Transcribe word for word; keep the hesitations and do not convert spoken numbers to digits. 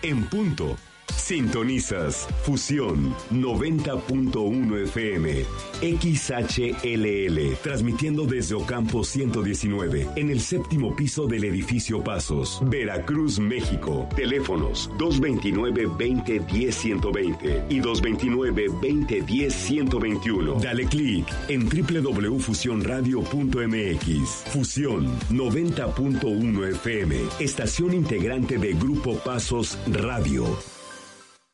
en punto. Sintonizas Fusión noventa punto uno F M, X H L L, transmitiendo desde Ocampo ciento diecinueve, en el séptimo piso del edificio Pasos, Veracruz, México. Teléfonos dos veintinueve, veinte, diez, ciento veinte y dos veintinueve, veinte, diez, ciento veintiuno. Dale clic en doble u doble u doble u punto fusión radio punto m x. Fusión noventa punto uno F M, estación integrante de Grupo Pasos Radio.